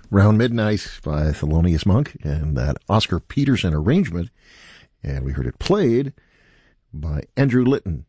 Round Midnight by Thelonious Monk and that Oscar Peterson arrangement. And we heard it played by Andrew Litton